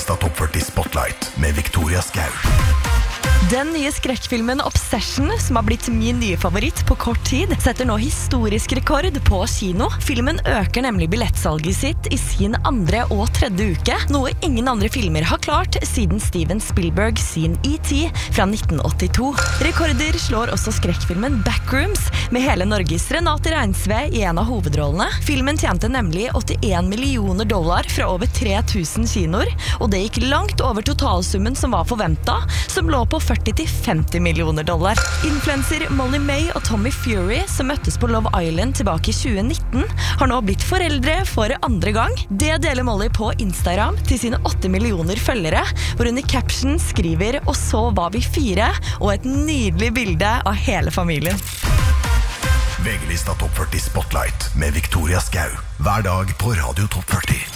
VG-lista Topp 40 Spotlight med Victoria Skau. Den nye skrekkfilmen Obsession, som har blitt min nye favoritt på kort tid, setter nå historisk rekord på kino. Filmen øker nemlig billettsalget sitt i sin andre og tredje uke, noe ingen andre filmer har klart siden Steven Spielberg sin E.T. fra 1982. Rekorder slår også skrekkfilmen Backrooms, med hele Norges Renate Reinsve i en av hovedrollene. Filmen tjente nemlig $81 millioner fra over 3000 kinoer, og det gikk langt over totalsummen som var forventet, som lå på $40–50 millioner. Influencer Molly May og Tommy Fury, som møttes på Love Island tilbake i 2019, har nå blitt foreldre for andre gang. Det deler Molly på Instagram til sine 8 millioner følgere, hvor hun i caption skriver «Og så var vi 4», og et nydelig bilde av hele familien. VG-lista Topp 40 Spotlight med Victoria Skau. Hver dag på Radio Topp 40.